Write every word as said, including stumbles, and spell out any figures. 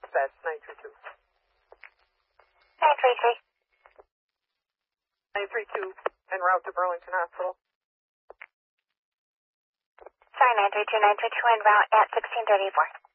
dispatch, nine three two. nine three three. nine three two, en route to Burlington Hospital. Sorry, nine three two, nine three two, en route at sixteen thirty-four.